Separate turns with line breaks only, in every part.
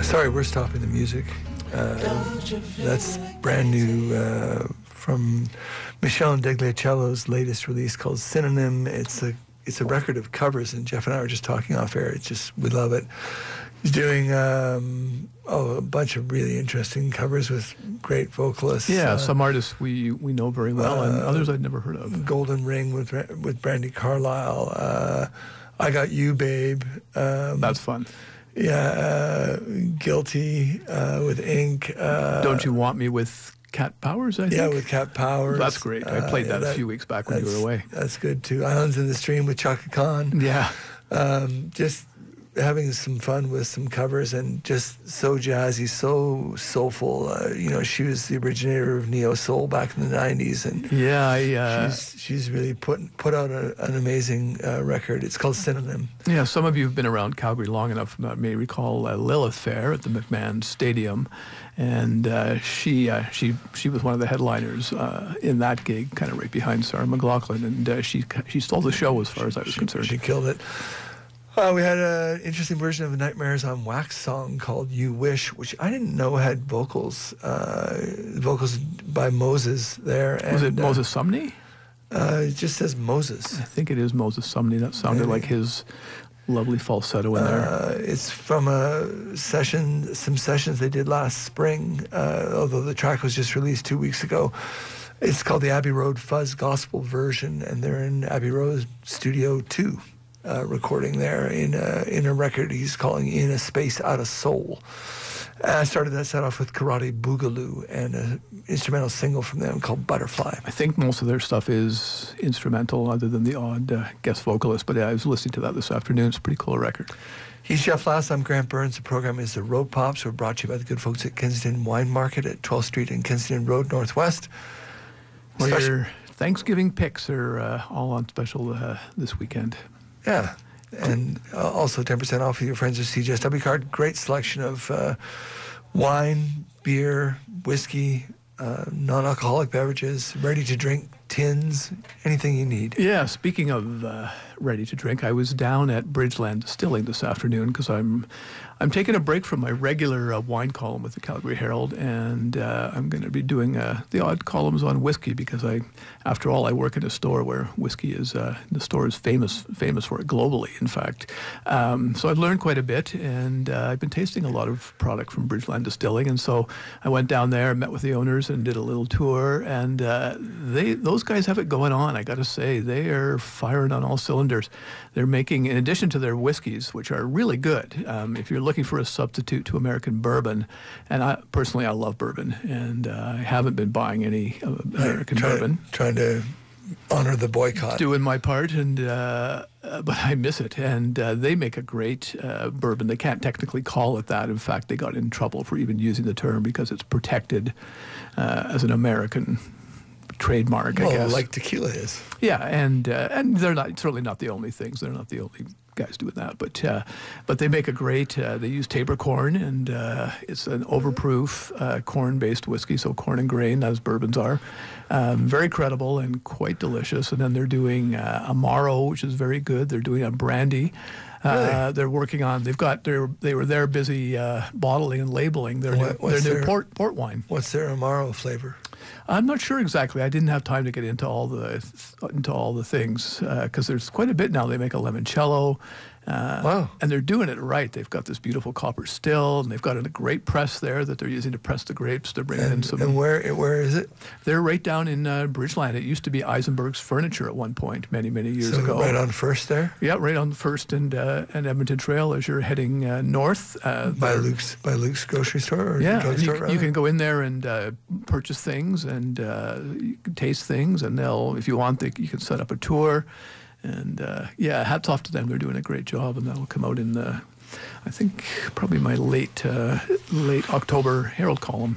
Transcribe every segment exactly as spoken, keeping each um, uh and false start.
Sorry, we're stopping the music. Uh, that's brand new uh, from Michel Degliacello's latest release called Synonym. It's a it's a record of covers, and Jeff and I were just talking off air. It's just, we love it. He's doing um, oh, a bunch of really interesting covers with great vocalists.
Yeah,
uh,
some artists we, we know very well, uh, and others I'd never heard of.
Golden Ring with with Brandy Carlisle. Uh, I Got You, Babe. Um,
That's fun.
Yeah, uh, Guilty uh, with Ink. Uh,
Don't You Want Me with Cat Powers, I think?
Yeah, with Cat Powers.
That's great. I played
uh, yeah,
that,
that
a few weeks back when you were away.
That's good, too. Islands in the Stream with Chaka Khan.
Yeah.
Um, just having some fun with some covers, and just so jazzy, so soulful. Uh, you know, she was the originator of neo soul back in the nineties, and
yeah, I, uh,
she's she's really put put out a, an amazing uh, record. It's called Synonym.
Yeah, some of you have been around Calgary long enough uh, may recall uh, Lilith Fair at the McMahon Stadium, and uh, she uh, she she was one of the headliners uh, in that gig, kind of right behind Sarah McLachlan, and uh, she she stole the show as far as I was
she,
concerned.
She killed it. Uh, we had an interesting version of a Nightmares on Wax song called You Wish, which I didn't know had vocals, uh, vocals by Moses there. And,
was it
uh,
Moses Sumney?
Uh, it just says Moses.
I think it is Moses Sumney. That sounded
Maybe.
like his lovely falsetto in there.
Uh, it's from a session, some sessions they did last spring, uh, although the track was just released two weeks ago. It's called the Abbey Road Fuzz Gospel version, and they're in Abbey Road Studio two. Uh, recording there in a, in a record he's calling In a Space Out of Soul. I started that set off with Karate Boogaloo and an instrumental single from them called Butterfly.
I think most of their stuff is instrumental, other than the odd uh, guest vocalist, but yeah, I was listening to that this afternoon. It's a pretty cool record.
He's Jeff Lass. I'm Grant Burns. The program is The Road Pops. We're brought to you by the good folks at Kensington Wine Market at twelfth Street and Kensington Road Northwest.
Well,
Special-
your Thanksgiving picks are uh, all on special uh, this weekend.
Yeah, and uh, also ten percent off with your friends at C J S W card. Great selection of uh, wine, beer, whiskey, uh, non-alcoholic beverages, ready-to-drink tins, anything you need.
Yeah, speaking of uh, ready to drink, I was down at Bridgeland Distilling this afternoon because I'm I'm taking a break from my regular uh, wine column with the Calgary Herald, and uh, I'm going to be doing uh, the odd columns on whiskey because I, after all, I work in a store where whiskey is uh, the store is famous famous for it globally. In fact, um, so I've learned quite a bit, and uh, I've been tasting a lot of product from Bridgeland Distilling, and so I went down there, met with the owners, and did a little tour, and uh, they those guys have it going on. I got to say, they are firing on all cylinders. They're making, in addition to their whiskeys, which are really good, um, if you're looking for a substitute to American bourbon, and I personally, I love bourbon, and uh, I haven't been buying any uh, American
Try-
bourbon.
Trying to honor the boycott.
Doing my part, and uh, uh, but I miss it. And uh, they make a great uh, bourbon. They can't technically call it that. In fact, they got in trouble for even using the term because it's protected uh, as an American trademark, I
well,
guess.
like tequila is.
Yeah, and uh, and they're not certainly not the only things. They're not the only guys doing that, but uh, but they make a great. Uh, they use Tabor corn, and uh, it's an overproof uh, corn-based whiskey, so corn and grain, as bourbons are. Um, very credible and quite delicious. And then they're doing uh, Amaro, which is very good. They're doing a brandy. Uh,
Really?
They're working on. They've got. They they were there busy uh, bottling and labeling their
What-
new, their
what's
new
their-
port port wine.
What's their Amaro flavor?
I'm not sure exactly. I didn't have time to get into all the into all the things because there's quite a bit now. They make a limoncello, uh,
Wow.
and they're doing it right. They've got this beautiful copper still, and they've got a great press there that they're using to press the grapes. They're bringing in
And,
some.
and where where is it?
They're right down in uh, Bridgeland. It used to be Eisenberg's Furniture at one point, many many years
So
ago.
right on First there?
Yeah, right on the First and uh, and Edmonton Trail as you're heading uh, north. Uh,
By
they're-
Luke's by Luke's grocery store or
yeah, and
drugstore?
you,
rather?
you can go in there and uh, purchase things and uh, you can taste things, and they'll, if you want, they, you can set up a tour. And uh, yeah, hats off to them. They're doing a great job, and that'll come out in the, I think, probably my late uh, late October Herald column.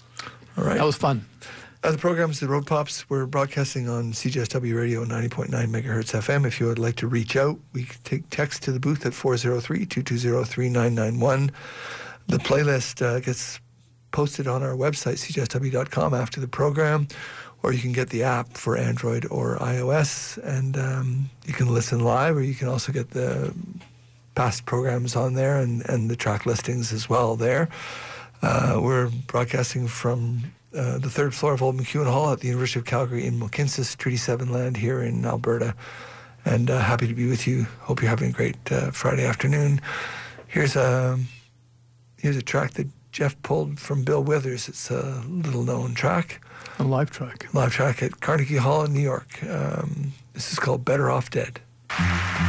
All right.
That was fun.
Uh, the program's The Road Pops. We're broadcasting on C J S W Radio ninety point nine megahertz F M. If you would like to reach out, we can take text to the booth at four oh three, two two zero, three nine nine one. The playlist uh, gets posted on our website, c j s w dot com, after the program, or you can get the app for Android or iOS, and um, you can listen live, or you can also get the past programs on there and, and the track listings as well there. Uh, we're broadcasting from uh, the third floor of Old MacEwan Hall at the University of Calgary in Mohkinstsis, Treaty seven land here in Alberta. And uh, happy to be with you. Hope you're having a great uh, Friday afternoon. Here's a, here's a track that Jeff pulled from Bill Withers. It's a little-known track.
A live track.
Live track at Carnegie Hall in New York. Um, this is called Better Off Dead.